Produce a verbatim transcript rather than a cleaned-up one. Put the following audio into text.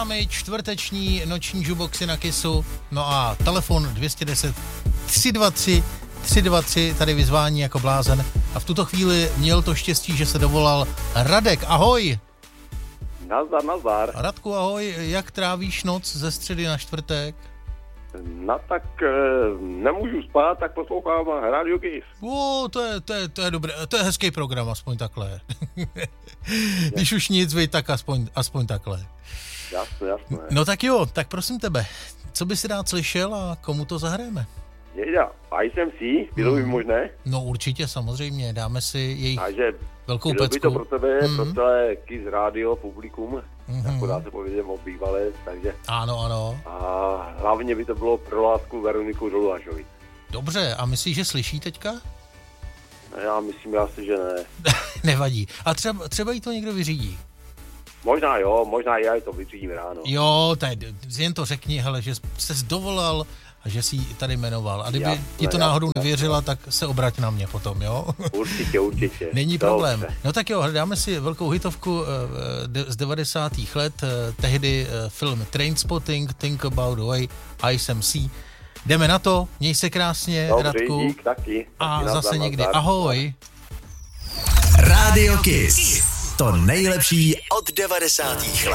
Máme čtvrteční noční juboxy na Kissu, no a telefon dvě stě deset tři dva tři tři dva tři, tady vyzvání jako blázen. A v tuto chvíli měl to štěstí, že se dovolal Radek. Ahoj! Nazdar, nazdar. Radku, ahoj, jak trávíš noc ze středy na čtvrtek? No tak e, nemůžu spát, tak poslouchám Radio Kiss. O, to je, to je, to je dobré, to je hezký program, aspoň takhle. Když už nic, vej, tak aspoň, aspoň takhle. Jasné, jasné. No tak jo, tak prosím tebe, co bys si rád slyšel a komu to zahrajeme? Jejda, a jsem si, bylo by možné? No určitě, samozřejmě, dáme si jejich Takže velkou bylo pecku. by to pro tebe, mm. pro celé Kiss Radio publikum, mm-hmm. jako dá se povědět o bývalé, takže... Ano, ano. A hlavně by to bylo pro lásku Veroniku Doluášovi. Dobře, a myslíš, že slyší teďka? Já myslím asi, že ne. Nevadí. A třeba, třeba jí to někdo vyřídí. Možná jo, možná já to vyřídím ráno. Jo, tady, jen to řekni, hele, že jsi dovolal a že jsi ji tady jmenoval. A kdyby jasné, ti to náhodou jasné, nevěřila, tak se obrať na mě potom, jo? Určitě, určitě. Není problém. No tak jo, dáme si velkou hitovku z devadesátých let, tehdy film Trainspotting, Think About the Way I Sam C. Jdeme na to, měj se krásně, dobře, Radku. Dík, taky. A taky zase nazdar, někdy. nazdar. Ahoj. Radio Kiss. To nejlepší od devadesátých let.